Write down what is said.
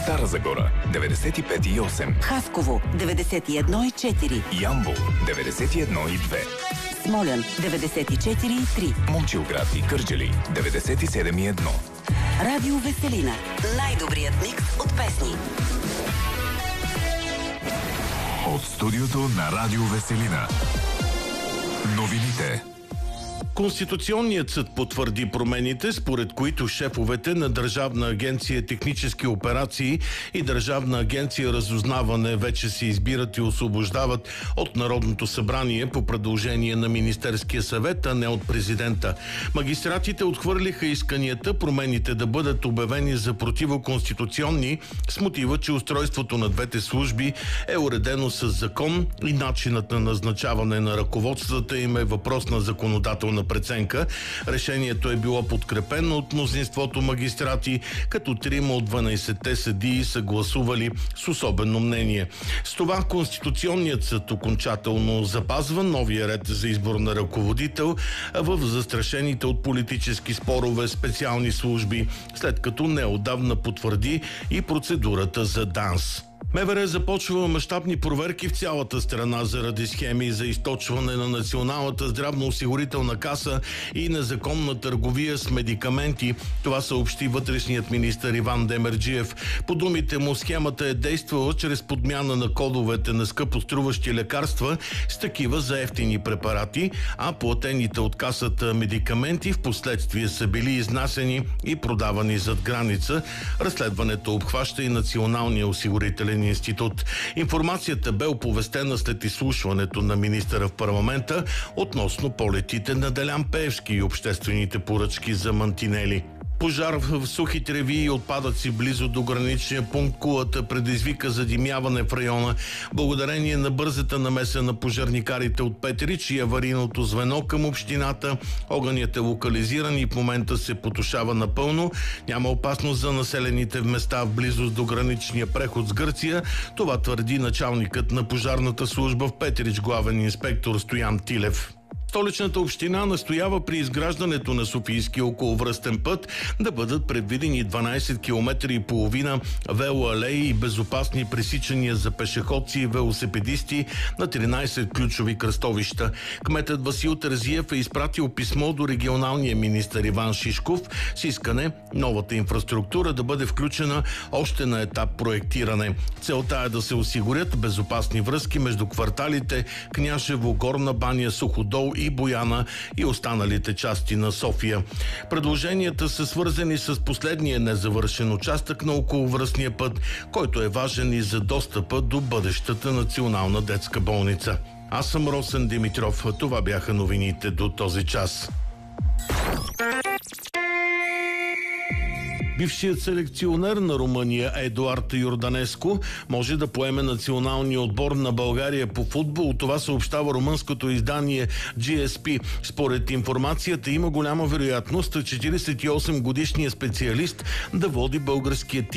Стара Загора 95,8, Хасково 91,4, Ямбол 91,2, Смолян 94,3, Момчилград и Кърджали 97,1. Радио Веселина. Най-добрият микс от песни. От студиото на Радио Веселина. Новините. Конституционният съд потвърди промените, според които шефовете на Държавна агенция технически операции и Държавна агенция разузнаване вече се избират и освобождават от Народното събрание по предложение на Министерския съвет, а не от президента. Магистратите отхвърлиха исканията промените да бъдат обявени за противоконституционни с мотива, че устройството на двете служби е уредено с закон и начинът на назначаване на ръководствата им е въпрос на законодателна преценка. Решението е било подкрепено от мнозинството магистрати, като 3 от 12-те съдии са гласували с особено мнение. С това Конституционният съд окончателно запазва новия ред за избор на ръководител в застрашените от политически спорове специални служби, след като неотдавна потвърди и процедурата за ДАНС. МВР започва мащабни проверки в цялата страна заради схеми за източване на Националната здравноосигурителна каса и незаконна търговия с медикаменти. Това съобщи вътрешният министър Иван Демерджиев. По думите му, схемата е действала чрез подмяна на кодовете на скъпоструващи лекарства с такива за евтини препарати, а платените от касата медикаменти в последствие са били изнасени и продавани зад граница. Разследването обхваща и Националния осигурителен институт. Информацията бе оповестена след изслушването на министъра в парламента относно полетите на Делян Пеевски и обществените поръчки за мантинели. Пожар в сухи треви и отпадъци близо до граничния пункт Кулата предизвика задимяване в района. Благодарение на бързата намеса на пожарникарите от Петрич и аварийното звено към общината, огънят е локализиран и в момента се потушава напълно. Няма опасност за населените места в близост до граничния преход с Гърция. Това твърди началникът на пожарната служба в Петрич, главен инспектор Стоян Тилев. Столичната община настоява при изграждането на Софийския околовръстен път да бъдат предвидени 12 км и половина велоалеи и безопасни пресичания за пешеходци и велосипедисти на 13 ключови кръстовища. Кметът Васил Терзиев е изпратил писмо до регионалния министър Иван Шишков с искане новата инфраструктура да бъде включена още на етап проектиране. Целта е да се осигурят безопасни връзки между кварталите Княжево, Горна баня, Суходол и Бояна и останалите части на София. Предложенията са свързани с последния незавършен участък на околовръстния път, който е важен и за достъпа до бъдещата национална детска болница. Аз съм Росен Димитров. Това бяха новините до този час. Бившият селекционер на Румъния Едуард Йорданеско може да поеме националния отбор на България по футбол. Това съобщава румънското издание GSP. Според информацията има голяма вероятност 48-годишният специалист да води българския тим